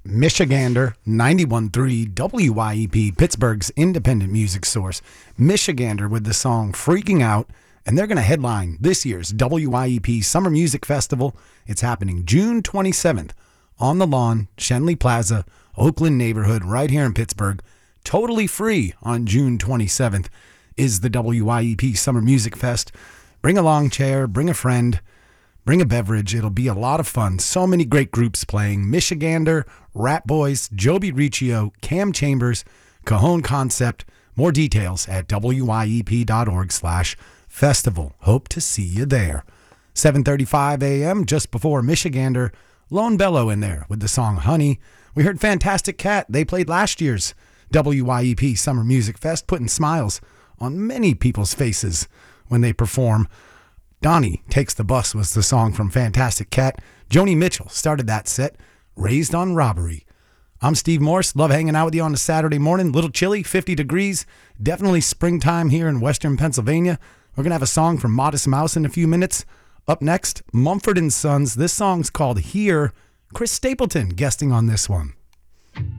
Michigander 91.3 WYEP, Pittsburgh's independent music source. Michigander with the song Freaking Out, and they're going to headline this year's WYEP Summer Music Festival. It's happening June 27th on the lawn, Schenley Plaza, Oakland neighborhood, right here in Pittsburgh. Totally free on June 27th is the WYEP Summer Music Fest. Bring a lawn chair, bring a friend, bring a beverage. It'll be a lot of fun. So many great groups playing. Michigander, Rat Boys, Joby Riccio, Cam Chambers, Cajon Concept. More details at wyep.org/festival. Hope to see you there. 7:35 a.m. just before Michigander. Lone Bellow in there with the song Honey. We heard Fantastic Cat. They played last year's WYEP Summer Music Fest, putting smiles on many people's faces when they perform. Donnie Takes the Bus was the song from Fantastic Cat. Joni Mitchell started that set, Raised on Robbery. I'm Steve Morse. Love hanging out with you on a Saturday morning. Little chilly, 50 degrees. Definitely springtime here in western Pennsylvania. We're going to have a song from Modest Mouse in a few minutes. Up next, Mumford & Sons. This song's called Here. Chris Stapleton guesting on this one.